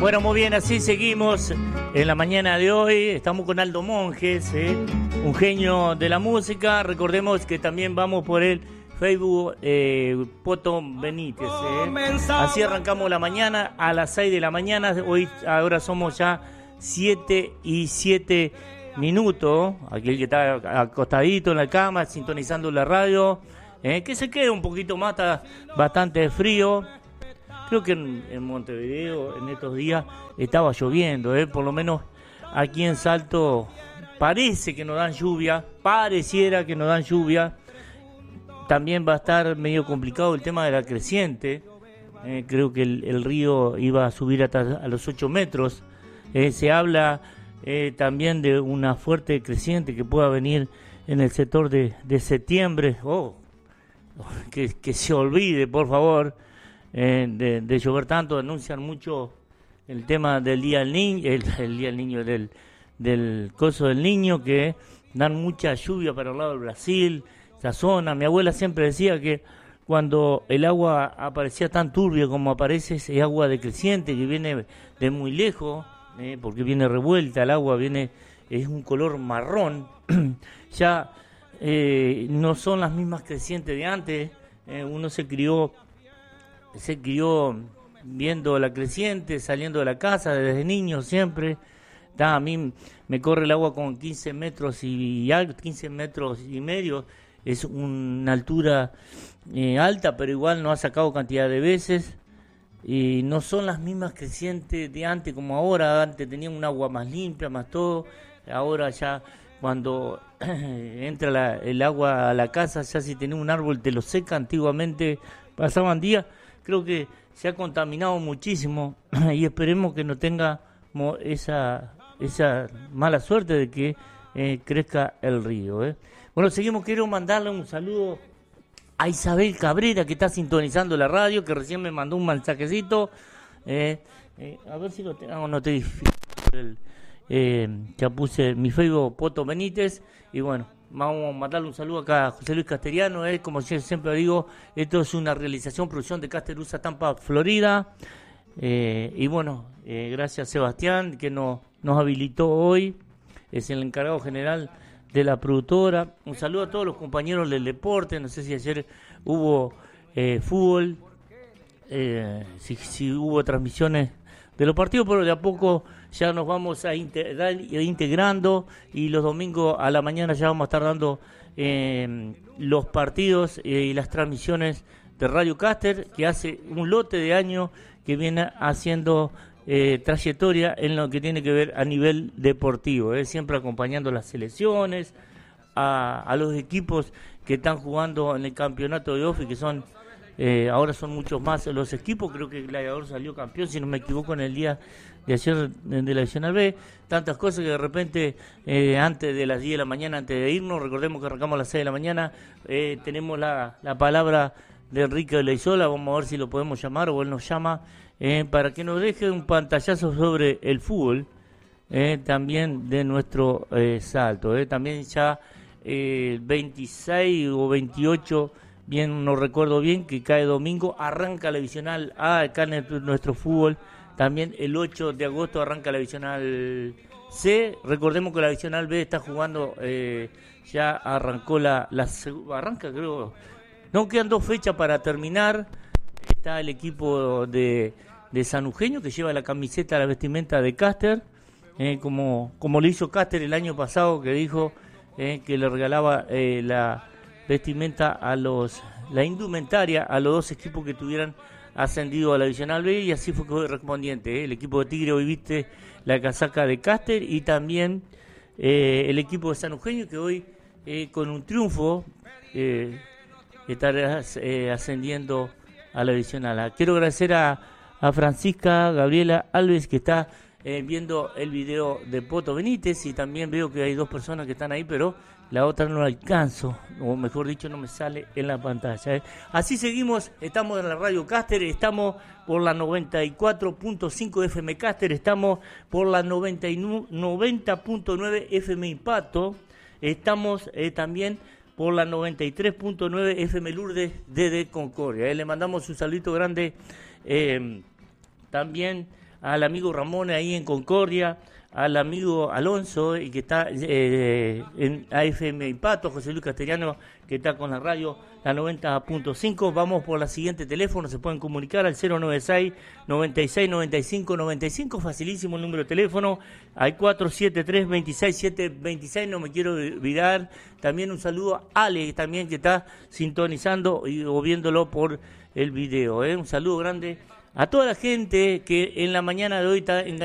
Bueno, muy bien, así seguimos en la mañana de hoy. Estamos con Aldo Monjes, un genio de la música. Recordemos que también vamos por el Facebook Poto Benítez. Así arrancamos la mañana a las 6 de la mañana. Ahora somos ya 7:07. Aquel que está acostadito en la cama, sintonizando la radio, que se quede un poquito más, está bastante frío. Creo que en Montevideo en estos días estaba lloviendo, por lo menos aquí en Salto parece que nos dan lluvia, pareciera que nos dan lluvia. También va a estar medio complicado el tema de la creciente. Creo que el río iba a subir hasta a los 8 metros. Se habla también de una fuerte creciente que pueda venir en el sector de septiembre. Que se olvide, por favor, de llover tanto. Anuncian mucho el tema del Día del Niño, el Día del Niño, del coso del niño, que dan mucha lluvia para el lado del Brasil, esa zona. Mi abuela siempre decía que cuando el agua aparecía tan turbia como aparece, es agua de creciente que viene de muy lejos, porque viene revuelta el agua, es un color marrón. Ya no son las mismas crecientes de antes. Uno se crió viendo la creciente, saliendo de la casa desde niño siempre. A mí me corre el agua con 15 metros y 15 metros y medio. Es una altura alta, pero igual no ha sacado cantidad de veces. Y no son las mismas crecientes de antes como ahora. Antes tenían un agua más limpia, más todo. Ahora ya cuando entra el agua a la casa, ya si tenés un árbol te lo seca. Antiguamente pasaban días. Creo que se ha contaminado muchísimo y esperemos que no tenga esa mala suerte de que crezca el río. Bueno, seguimos. Quiero mandarle un saludo a Isabel Cabrera, que está sintonizando la radio, que recién me mandó un mensajecito. A ver si lo tengo, no te difícil. Ya puse mi Facebook Poto Benítez. Y bueno, vamos a mandarle un saludo acá a José Luis Casteriano. Como siempre digo, esto es una producción de Casterusa, Tampa, Florida. Y bueno, gracias Sebastián, que nos habilitó hoy. Es el encargado general de la productora. Un saludo a todos los compañeros del deporte. No sé si ayer hubo fútbol, si hubo transmisiones de los partidos, pero de a poco ya nos vamos a integrando, y los domingos a la mañana ya vamos a estar dando los partidos y las transmisiones de Radio Caster, que hace un lote de años que viene haciendo trayectoria en lo que tiene que ver a nivel deportivo, siempre acompañando las selecciones, a los equipos que están jugando en el campeonato de OFI, que son ahora son muchos más los equipos. Creo que el Gladiador salió campeón, si no me equivoco, en el día de ayer de la Nacional B. Tantas cosas que de repente antes de las 10 de la mañana, antes de irnos, recordemos que arrancamos a las 6 de la mañana, tenemos la palabra de Enrique Leizola. Vamos a ver si lo podemos llamar o él nos llama, para que nos deje un pantallazo sobre el fútbol, también de nuestro Salto. También ya 26 o 28, bien no recuerdo bien, que cae domingo, arranca la divisional A acá en nuestro fútbol. También el 8 de agosto arranca la divisional C. Recordemos que la divisional B está jugando, ya arrancó arranca, creo. No, quedan 2 fechas para terminar. Está el equipo de San Eugenio, que lleva la camiseta, la vestimenta de Caster, como lo hizo Caster el año pasado, que dijo que le regalaba la vestimenta la indumentaria a los 2 equipos que tuvieran ascendido a la Divisional B, y así fue correspondiente. El equipo de Tigre hoy viste la casaca de Caster, y también el equipo de San Eugenio, que hoy con un triunfo estará ascendiendo a la Divisional A. Quiero agradecer a Francisca Gabriela Alves, que está viendo el video de Poto Benítez, y también veo que hay 2 personas que están ahí, pero la otra no la alcanzo, o mejor dicho, no me sale en la pantalla. Así seguimos. Estamos en la Radio Caster, estamos por la 94.5 FM Caster, estamos por la 90.9 FM Impacto, estamos también por la 93.9 FM Lourdes desde Concordia. Le mandamos un saludito grande también al amigo Ramón ahí en Concordia, al amigo Alonso, y que está en AFM Impato, José Luis Castellano, que está con la radio, la 90.5. Vamos por la siguiente teléfono, se pueden comunicar al 096 96 95 95, facilísimo el número de teléfono, al 473 26 726. No me quiero olvidar también un saludo a Ale, también, que está sintonizando o viéndolo por el video. Un saludo grande a toda la gente que en la mañana de hoy está enganchada